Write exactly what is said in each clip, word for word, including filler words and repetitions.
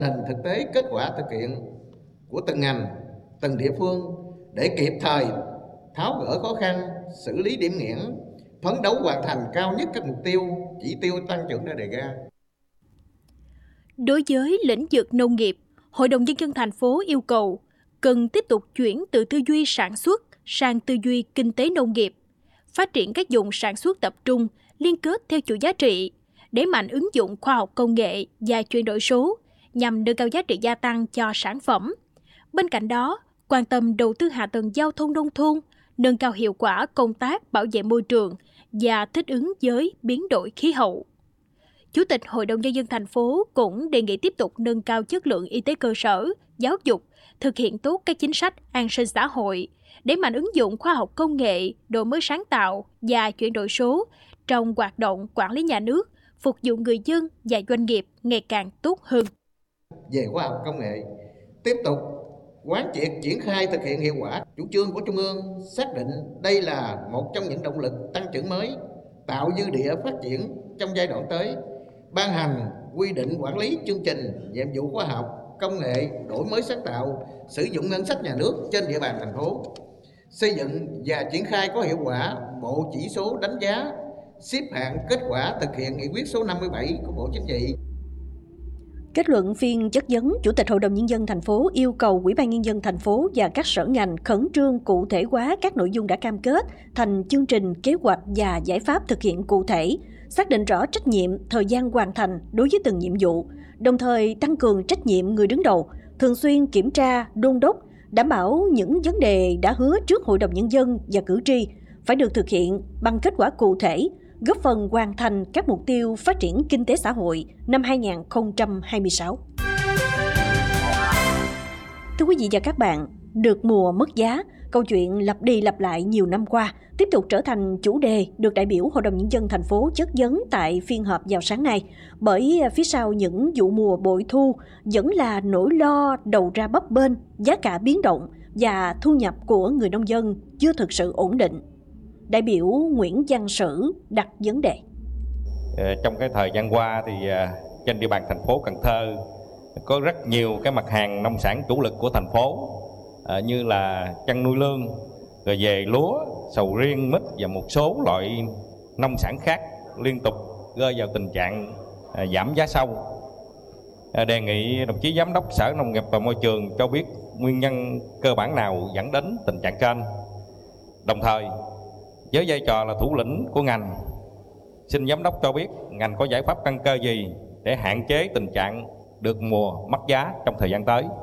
Tình thực tế kết quả thực hiện của từng ngành, từng địa phương để kịp thời tháo gỡ khó khăn, xử lý điểm nghẽn, phấn đấu hoàn thành cao nhất các mục tiêu, chỉ tiêu tăng trưởng đã đề ra. Đối với lĩnh vực nông nghiệp, Hội đồng Nhân dân thành phố yêu cầu cần tiếp tục chuyển từ tư duy sản xuất sang tư duy kinh tế nông nghiệp, phát triển các vùng sản xuất tập trung, liên kết theo chuỗi giá trị, đẩy mạnh ứng dụng khoa học công nghệ và chuyển đổi số nhằm nâng cao giá trị gia tăng cho sản phẩm. Bên cạnh đó, quan tâm đầu tư hạ tầng giao thông nông thôn, nâng cao hiệu quả công tác bảo vệ môi trường và thích ứng với biến đổi khí hậu. Chủ tịch Hội đồng Nhân dân thành phố cũng đề nghị tiếp tục nâng cao chất lượng y tế cơ sở, giáo dục, thực hiện tốt các chính sách an sinh xã hội, đẩy mạnh ứng dụng khoa học công nghệ, đổi mới sáng tạo và chuyển đổi số trong hoạt động quản lý nhà nước, phục vụ người dân và doanh nghiệp ngày càng tốt hơn. Về khoa học công nghệ, tiếp tục quán triệt triển khai thực hiện hiệu quả chủ trương của Trung ương, xác định đây là một trong những động lực tăng trưởng mới, tạo dư địa phát triển trong giai đoạn tới, ban hành quy định quản lý chương trình, nhiệm vụ khoa học, công nghệ, đổi mới sáng tạo, sử dụng ngân sách nhà nước trên địa bàn thành phố, xây dựng và triển khai có hiệu quả bộ chỉ số đánh giá, xếp hạng kết quả thực hiện nghị quyết số năm mươi bảy của Bộ Chính trị. Kết luận phiên chất vấn, Chủ tịch Hội đồng Nhân dân thành phố yêu cầu Ủy ban Nhân dân thành phố và các sở ngành khẩn trương cụ thể hóa các nội dung đã cam kết thành chương trình, kế hoạch và giải pháp thực hiện cụ thể, xác định rõ trách nhiệm, thời gian hoàn thành đối với từng nhiệm vụ, đồng thời tăng cường trách nhiệm người đứng đầu, thường xuyên kiểm tra, đôn đốc, đảm bảo những vấn đề đã hứa trước Hội đồng Nhân dân và cử tri phải được thực hiện bằng kết quả cụ thể, góp phần hoàn thành các mục tiêu phát triển kinh tế xã hội năm hai nghìn không trăm hai mươi sáu. Thưa quý vị và các bạn, được mùa mất giá, câu chuyện lặp đi lặp lại nhiều năm qua tiếp tục trở thành chủ đề được đại biểu Hội đồng Nhân dân thành phố chất vấn tại phiên họp vào sáng nay, bởi phía sau những vụ mùa bội thu vẫn là nỗi lo đầu ra bấp bênh, giá cả biến động và thu nhập của người nông dân chưa thực sự ổn định. Đại biểu Nguyễn Văn Sử đặt vấn đề. Trong cái thời gian qua thì trên địa bàn thành phố Cần Thơ có rất nhiều cái mặt hàng nông sản chủ lực của thành phố, như là chăn nuôi lương, rồi về lúa, sầu riêng, mít và một số loại nông sản khác liên tục rơi vào tình trạng giảm giá sâu. Đề nghị đồng chí Giám đốc Sở Nông nghiệp và Môi trường cho biết nguyên nhân cơ bản nào dẫn đến tình trạng trên. Đồng thời, với vai trò là thủ lĩnh của ngành, xin Giám đốc cho biết ngành có giải pháp căn cơ gì để hạn chế tình trạng được mùa mất giá trong thời gian tới.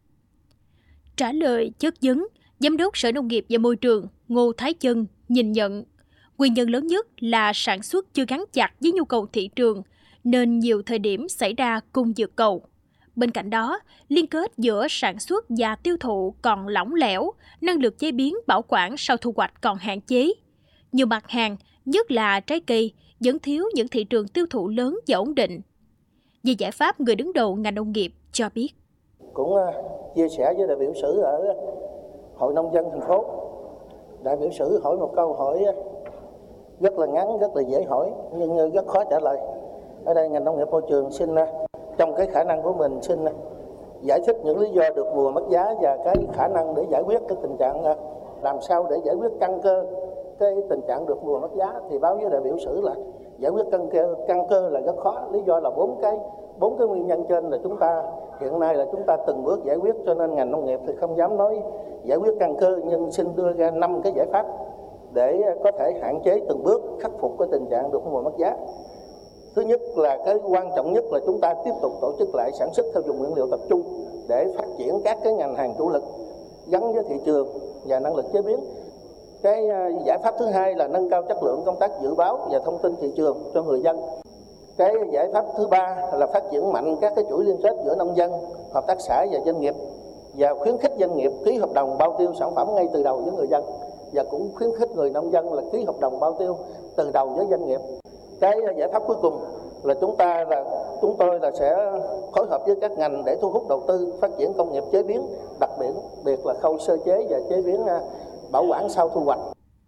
Trả lời chất vấn, Giám đốc Sở Nông nghiệp và Môi trường Ngô Thái Chân nhìn nhận nguyên nhân lớn nhất là sản xuất chưa gắn chặt với nhu cầu thị trường, nên nhiều thời điểm xảy ra cung vượt cầu. Bên cạnh đó, liên kết giữa sản xuất và tiêu thụ còn lỏng lẻo, năng lực chế biến bảo quản sau thu hoạch còn hạn chế. Nhiều mặt hàng, nhất là trái cây, vẫn thiếu những thị trường tiêu thụ lớn và ổn định. Về giải pháp, người đứng đầu ngành nông nghiệp cho biết. Cũng chia sẻ với đại biểu Sử ở Hội Nông dân thành phố. Đại biểu Sử hỏi một câu hỏi rất là ngắn, rất là dễ hỏi, nhưng rất khó trả lời. Ở đây ngành nông nghiệp môi trường xin, trong cái khả năng của mình, xin giải thích những lý do được mùa mất giá và cái khả năng để giải quyết cái tình trạng, làm sao để giải quyết căn cơ cái tình trạng được mùa mất giá. Thì báo với đại biểu Sử là giải quyết căn cơ, căn cơ là rất khó, lý do là bốn cái bốn cái nguyên nhân trên là chúng ta hiện nay là chúng ta từng bước giải quyết, cho nên ngành nông nghiệp thì không dám nói giải quyết căn cơ, nhưng xin đưa ra năm cái giải pháp để có thể hạn chế từng bước khắc phục cái tình trạng được mùa mất giá. Thứ nhất là cái quan trọng nhất là chúng ta tiếp tục tổ chức lại sản xuất theo vùng nguyên liệu tập trung để phát triển các cái ngành hàng chủ lực gắn với thị trường và năng lực chế biến. Cái giải pháp thứ hai là nâng cao chất lượng công tác dự báo và thông tin thị trường cho người dân. Cái giải pháp thứ ba là phát triển mạnh các cái chuỗi liên kết giữa nông dân, hợp tác xã và doanh nghiệp, và khuyến khích doanh nghiệp ký hợp đồng bao tiêu sản phẩm ngay từ đầu với người dân, và cũng khuyến khích người nông dân là ký hợp đồng bao tiêu từ đầu với doanh nghiệp. Cái giải pháp cuối cùng là chúng ta là chúng tôi là sẽ phối hợp với các ngành để thu hút đầu tư phát triển công nghiệp chế biến, đặc biệt biệt là khâu sơ chế và chế biến bảo quản sau thu hoạch.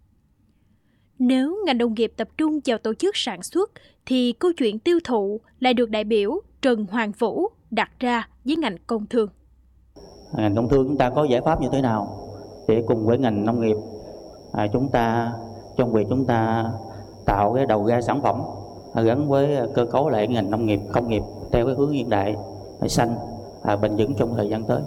Nếu ngành nông nghiệp tập trung vào tổ chức sản xuất thì câu chuyện tiêu thụ lại được đại biểu Trần Hoàng Vũ đặt ra với ngành công thương. Ngành công thương chúng ta có giải pháp như thế nào để cùng với ngành nông nghiệp à, chúng ta trong việc chúng ta tạo cái đầu ra sản phẩm à, gắn với cơ cấu lại ngành nông nghiệp công nghiệp theo cái hướng hiện đại xanh à, bền vững trong thời gian tới.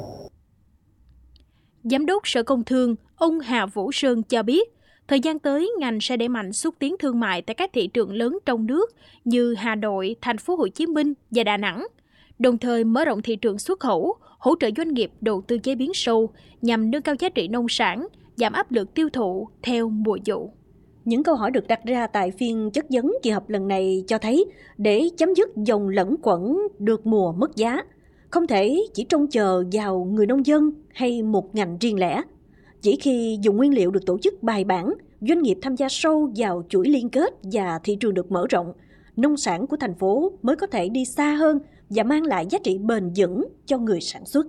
Giám đốc Sở Công Thương ông Hà Vũ Sơn cho biết, thời gian tới ngành sẽ đẩy mạnh xúc tiến thương mại tại các thị trường lớn trong nước như Hà Nội, Thành phố Hồ Chí Minh và Đà Nẵng, đồng thời mở rộng thị trường xuất khẩu, hỗ trợ doanh nghiệp đầu tư chế biến sâu nhằm nâng cao giá trị nông sản, giảm áp lực tiêu thụ theo mùa vụ. Những câu hỏi được đặt ra tại phiên chất vấn kỳ họp lần này cho thấy để chấm dứt dòng lẫn quẩn được mùa mất giá, không thể chỉ trông chờ vào người nông dân hay một ngành riêng lẻ. Chỉ khi dùng nguyên liệu được tổ chức bài bản, doanh nghiệp tham gia sâu vào chuỗi liên kết và thị trường được mở rộng, nông sản của thành phố mới có thể đi xa hơn và mang lại giá trị bền vững cho người sản xuất.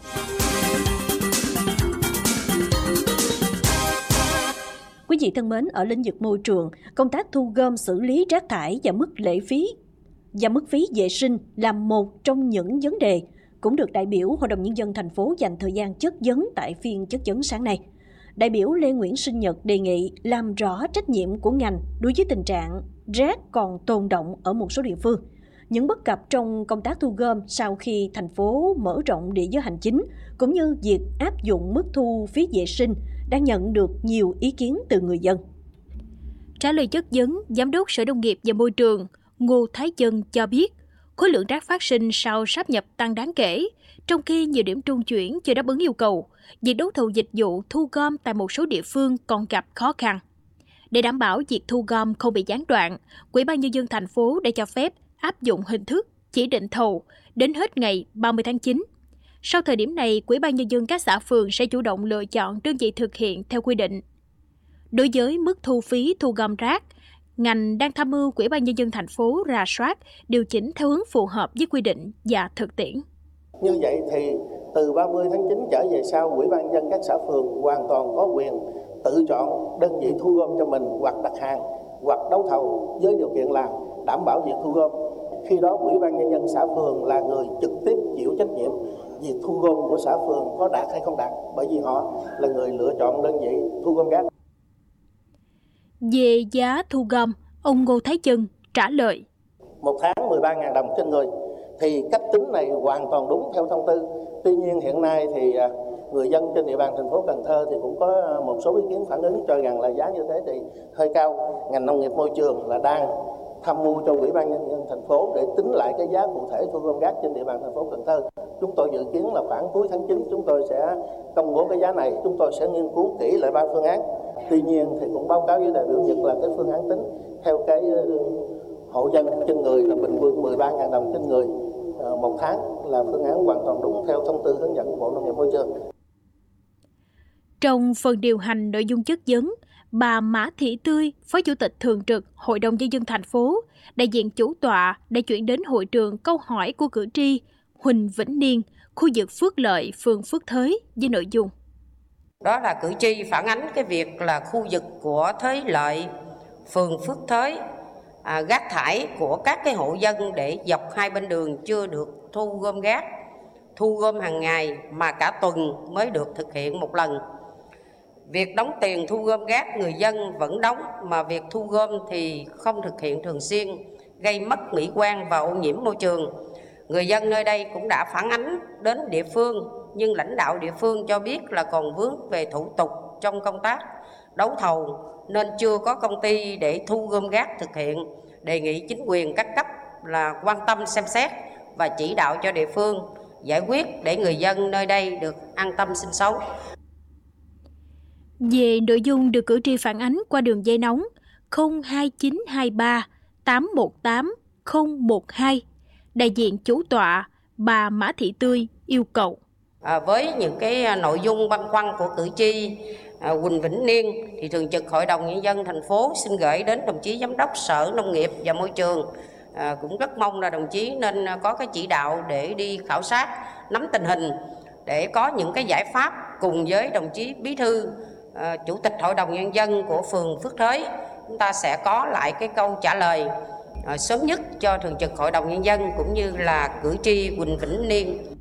Quý vị thân mến, ở lĩnh vực môi trường, công tác thu gom xử lý rác thải và mức lệ phí và mức phí vệ sinh là một trong những vấn đề cũng được đại biểu Hội đồng Nhân dân thành phố dành thời gian chất vấn tại phiên chất vấn sáng nay. Đại biểu Lê Nguyễn Sinh Nhật đề nghị làm rõ trách nhiệm của ngành đối với tình trạng rác còn tồn đọng ở một số địa phương. Những bất cập trong công tác thu gom sau khi thành phố mở rộng địa giới hành chính, cũng như việc áp dụng mức thu phí vệ sinh đang nhận được nhiều ý kiến từ người dân. Trả lời chất vấn, Giám đốc Sở Nông nghiệp và Môi trường Ngô Thái Dân cho biết, khối lượng rác phát sinh sau sáp nhập tăng đáng kể, trong khi nhiều điểm trung chuyển chưa đáp ứng yêu cầu, việc đấu thầu dịch vụ thu gom tại một số địa phương còn gặp khó khăn. Để đảm bảo việc thu gom không bị gián đoạn, Ủy ban Nhân dân thành phố đã cho phép áp dụng hình thức chỉ định thầu đến hết ngày ba mươi tháng chín. Sau thời điểm này, Ủy ban Nhân dân các xã phường sẽ chủ động lựa chọn đơn vị thực hiện theo quy định. Đối với mức thu phí thu gom rác, ngành đang tham mưu Ủy ban Nhân dân thành phố rà soát, điều chỉnh theo hướng phù hợp với quy định và thực tiễn. Như vậy thì từ ba mươi tháng chín trở về sau, Ủy ban Nhân dân các xã phường hoàn toàn có quyền tự chọn đơn vị thu gom cho mình, hoặc đặt hàng hoặc đấu thầu với điều kiện là đảm bảo việc thu gom. Khi đó Ủy ban Nhân dân xã phường là người trực tiếp chịu trách nhiệm việc thu gom của xã phường có đạt hay không đạt, bởi vì họ là người lựa chọn đơn vị thu gom rác. Về giá thu gom, ông Ngô Thái Dân trả lời. Một tháng mười ba nghìn đồng trên người thì cách tính này hoàn toàn đúng theo thông tư. Tuy nhiên hiện nay thì người dân trên địa bàn thành phố Cần Thơ thì cũng có một số ý kiến phản ứng cho rằng là giá như thế thì hơi cao. Ngành nông nghiệp môi trường là đang tham mưu cho Ủy ban Nhân dân thành phố để tính lại cái giá cụ thể thu gom rác trên địa bàn thành phố Cần Thơ. Chúng tôi dự kiến là khoảng cuối tháng chín chúng tôi sẽ công bố cái giá này, chúng tôi sẽ nghiên cứu kỹ lại ba phương án. Tuy nhiên thì cũng báo cáo với đại biểu Nhật là cái phương án tính theo cái hộ dân trên người là bình quân mười ba nghìn đồng trên người một tháng là phương án hoàn toàn đúng theo thông tư hướng dẫn của Bộ Nông nghiệp Môi trường. Trong phần điều hành nội dung chất vấn, bà Mã Thị Tươi, Phó Chủ tịch Thường trực Hội đồng Nhân dân thành phố, đại diện chủ tọa đã chuyển đến hội trường câu hỏi của cử tri Huỳnh Vĩnh Niên, khu vực Phước Lợi, phường Phước Thới với nội dung. Đó là cử tri phản ánh cái việc là khu vực của Thới Lợi, phường Phước Thới, à, rác thải của các cái hộ dân để dọc hai bên đường chưa được thu gom rác, thu gom hàng ngày mà cả tuần mới được thực hiện một lần. Việc đóng tiền thu gom rác người dân vẫn đóng, mà việc thu gom thì không thực hiện thường xuyên, gây mất mỹ quan và ô nhiễm môi trường. Người dân nơi đây cũng đã phản ánh đến địa phương, nhưng lãnh đạo địa phương cho biết là còn vướng về thủ tục trong công tác đấu thầu nên chưa có công ty để thu gom rác thực hiện. Đề nghị chính quyền các cấp là quan tâm xem xét và chỉ đạo cho địa phương giải quyết để người dân nơi đây được an tâm sinh sống. Về nội dung được cử tri phản ánh qua đường dây nóng không hai chín hai ba tám một tám không một hai, đại diện chủ tọa bà Mã Thị Tươi yêu cầu. À, với những cái nội dung băn khoăn của cử tri à, Huỳnh Vĩnh Niên thì Thường trực Hội đồng Nhân dân thành phố xin gửi đến đồng chí Giám đốc Sở Nông nghiệp và Môi trường. À, cũng rất mong là đồng chí nên có cái chỉ đạo để đi khảo sát, nắm tình hình để có những cái giải pháp cùng với đồng chí Bí thư à, Chủ tịch Hội đồng Nhân dân của phường Phước Thới. Chúng ta sẽ có lại cái câu trả lời sớm nhất cho Thường trực Hội đồng Nhân dân cũng như là cử tri Quỳnh Vĩnh Niên.